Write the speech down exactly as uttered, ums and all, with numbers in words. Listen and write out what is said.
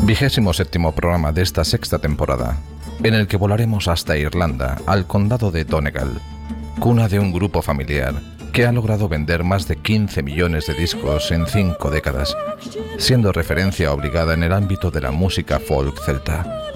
Vigésimo séptimo programa de esta sexta temporada, en el que volaremos hasta Irlanda, al condado de Donegal, cuna de un grupo familiar que ha logrado vender más de quince millones de discos en cinco décadas, siendo referencia obligada en el ámbito de la música folk celta.